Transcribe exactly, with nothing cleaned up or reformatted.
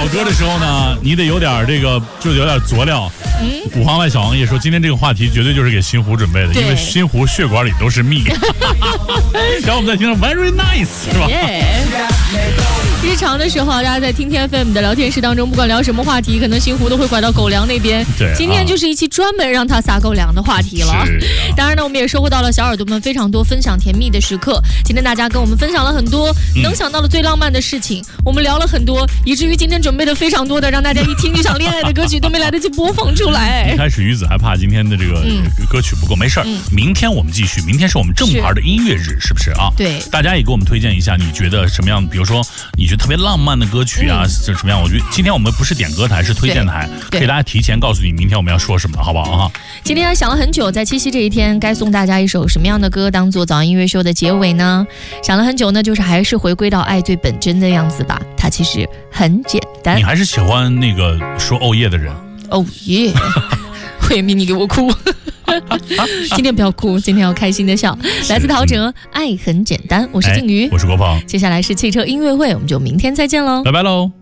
歌的时候呢，你得有点这个，就有点佐料。嗯，五环外小王爷说，今天这个话题绝对就是给新湖准备的，因为新湖血管里都是蜜。然后我们再听 very nice 是吧？ Yeah. 日常的时候，大家在听天 F M 的聊天室当中，不管聊什么话题，可能新湖都会拐到狗粮那边。 对， 今天就是一期专门让他撒狗粮的话题了。 啊、 当然呢，我们也收获到了小耳朵们非常多分享甜蜜的时刻。今天大家跟我们分享了很多能想到的最浪漫的事情，嗯、我们聊了很多，以至于今天准备的非常多的让大家一听就想恋爱的歌曲都没来得及播放出来。 一开始鱼子还怕今天的这个歌曲不够，嗯、没事儿，嗯、明天我们继续。明天是我们正牌的音乐日，是不是啊？ 对， 大家也给我们推荐一下，你觉得什么样？比如说，你觉得特别浪漫的歌曲啊，这、嗯、什么样？我觉得今天我们不是点歌台，是推荐台，可以大家提前告诉你明天我们要说什么，好不好啊？ 今天想了很久，在七夕这一天，该送大家一首什么样的歌当做早安音乐秀的结尾呢？想了很久呢，就是还是回归到爱最本真的样子吧。它其实很简单。 你还是喜欢那个说哦耶的人？ 哦耶！慧咪，你给我哭。今天不要哭，今天要开心的笑。来自陶喆，爱很简单。我是静瑜， 我是国鹏。 接下来是汽车音乐会，我们就明天再见喽， 拜拜喽。